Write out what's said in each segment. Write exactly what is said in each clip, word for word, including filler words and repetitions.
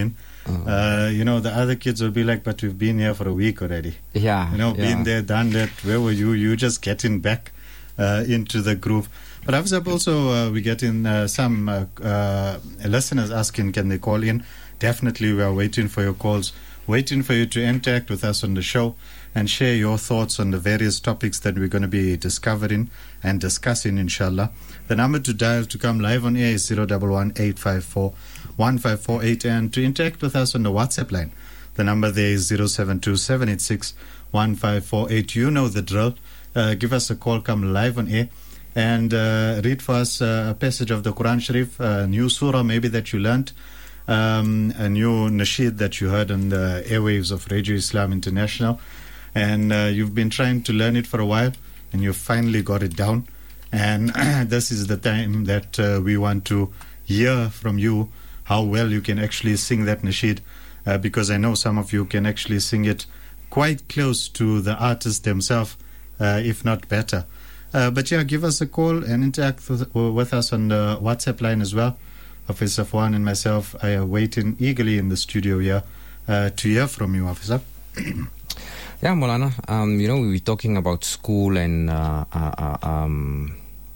Uh, you know, the other kids will be like, but we've been here for a week already. Yeah. You know, yeah. been there, done that. Where were you? You just getting back uh, into the groove. But Hafizab, also, uh, we get in uh, some uh, uh, listeners asking, can they call in? Definitely, we are waiting for your calls, waiting for you to interact with us on the show and share your thoughts on the various topics that we're going to be discovering and discussing, inshallah. The number to dial to come live on air is zero one one eight five four one five four eight, and to interact with us on the WhatsApp line, the number there is zero seven two seven eight six one five four eight. You know the drill. Uh, give us a call, come live on air, and uh, read for us uh, a passage of the Quran Sharif, a new surah maybe that you learnt, um, a new nasheed that you heard on the airwaves of Radio Islam International, and uh, you've been trying to learn it for a while, and you finally got it down. And this is the time that uh, we want to hear from you how well you can actually sing that nasheed, uh, because I know some of you can actually sing it quite close to the artist themselves, uh, if not better. Uh, but yeah, give us a call and interact with, with us on the WhatsApp line as well. Hafiz Safwan and myself are waiting eagerly in the studio here uh, to hear from you, Hafiz. Yeah, Maulana, um, you know, we were talking about school and uh, uh, uh, um,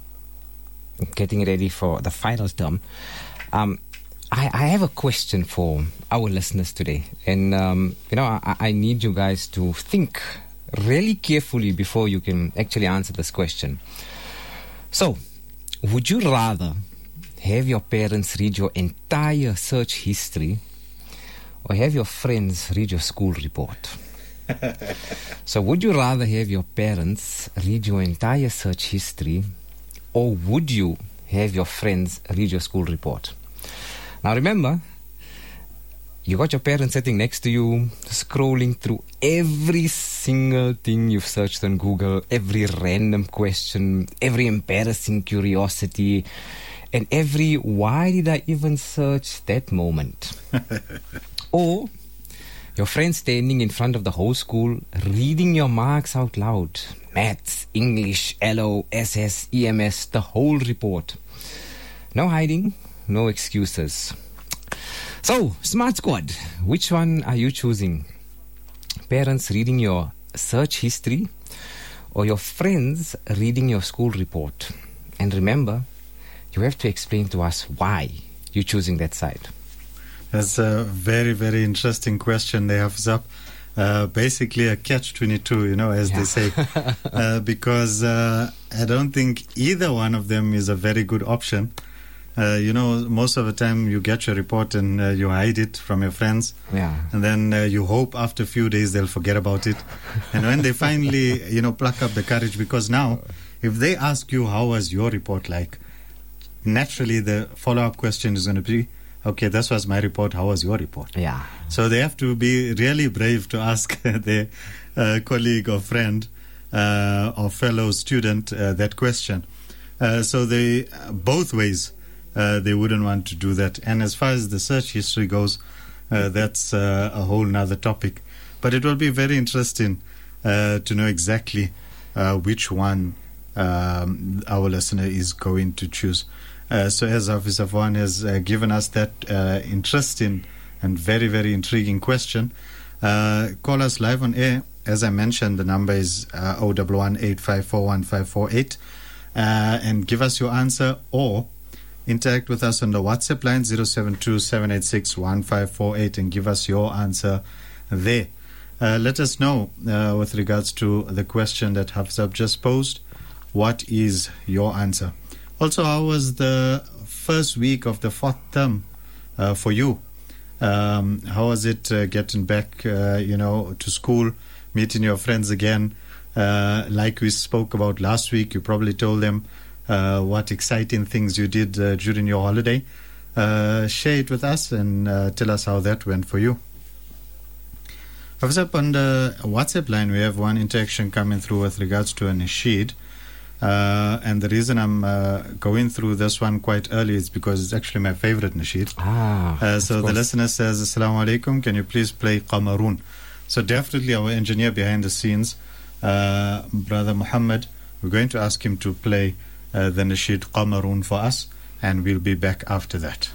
getting ready for the final term. Um, I, I have a question for our listeners today. And, um, you know, I, I need you guys to think really carefully before you can actually answer this question. So, would you rather have your parents read your entire search history or have your friends read your school report? So would you rather have your parents read your entire search history, or would you have your friends read your school report? Now remember, you got your parents sitting next to you, scrolling through every single thing you've searched on Google, every random question, every embarrassing curiosity, and every why did I even search that moment? Or your friend standing in front of the whole school, reading your marks out loud. Maths, English, L O, S S, E M S, the whole report. No hiding, no excuses. So, Smart Squad, which one are you choosing? Parents reading your search history or your friends reading your school report? And remember, you have to explain to us why you're choosing that side. That's a very, very interesting question they have up. Uh, basically a catch twenty-two, you know, as yeah. they say. uh, because uh, I don't think either one of them is a very good option. Uh, you know, most of the time you get your report and uh, you hide it from your friends. Yeah. And then uh, you hope after a few days they'll forget about it. And when they finally, you know, pluck up the courage, because now if they ask you how was your report like, naturally the follow-up question is going to be, okay, this was my report, how was your report? Yeah. So they have to be really brave to ask their uh, colleague or friend uh, or fellow student uh, that question. Uh, so they, uh, both ways, uh, they wouldn't want to do that. And as far as the search history goes, uh, that's uh, a whole nother topic. But it will be very interesting uh, to know exactly uh, which one um, our listener is going to choose. Uh, so as Hafiz Safwan has uh, given us that uh, interesting and very, very intriguing question, uh, call us live on air. As I mentioned, the number is uh, zero one one eight five four one five four eight, uh, and give us your answer, or interact with us on the WhatsApp line zero seven two seven eight six one five four eight and give us your answer there. Uh, let us know uh, with regards to the question that Hafizab just posed. What is your answer? Also, how was the first week of the fourth term uh, for you? Um, how was it uh, getting back, uh, you know, to school, meeting your friends again? Uh, like we spoke about last week, you probably told them uh, what exciting things you did uh, during your holiday. Uh, share it with us and uh, tell us how that went for you. Up on the WhatsApp line, we have one interaction coming through with regards to a nasheed. Uh, and the reason I'm uh, going through this one quite early is because it's actually my favorite nasheed. Ah, uh, so the listener says, Assalamu alaikum, can you please play Qamarun? So definitely our engineer behind the scenes, uh, Brother Muhammad, we're going to ask him to play uh, the nasheed Qamarun for us, and we'll be back after that.